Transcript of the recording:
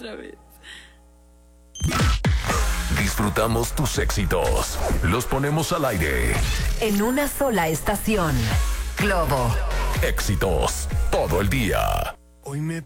otra vez. Disfrutamos tus éxitos. Los ponemos al aire. En una sola estación. Globo. Éxitos todo el día. Hoy me